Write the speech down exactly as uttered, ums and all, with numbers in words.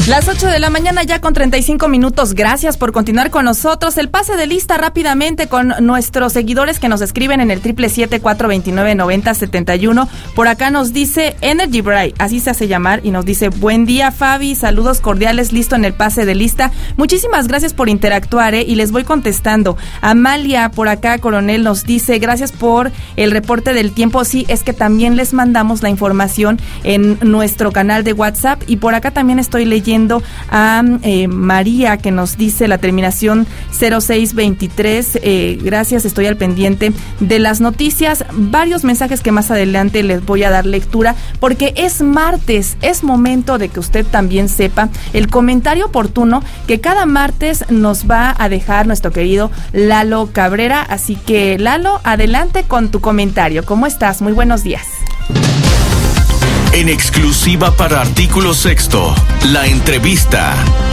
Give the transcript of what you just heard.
Las ocho de la mañana ya con treinta y cinco minutos. Gracias por continuar con nosotros. El pase de lista rápidamente con nuestros seguidores que nos escriben en el triple siete cuatro veintinueve noventa setenta y uno. Por acá nos dice Energy Bright, así se hace llamar, y nos dice: buen día, Fabi, saludos cordiales, listo en el pase de lista. Muchísimas gracias por interactuar, ¿eh? Y les voy contestando. Amalia, por acá, coronel, nos dice: gracias por el reporte del tiempo. Sí, es que también les mandamos la información en nuestro canal de WhatsApp. Y por acá también estoy leyendo a eh, María, que nos dice la terminación cero seis veintitrés. Eh, gracias, estoy al pendiente de las noticias. Varios mensajes que más adelante les voy a dar lectura, porque es martes, es momento de que usted también sepa el comentario oportuno que cada martes nos va a dejar nuestro querido Lalo Cabrera. Así que, Lalo, adelante con tu comentario. ¿Cómo estás? Muy buenos días. En exclusiva para Artículo Sexto, la entrevista.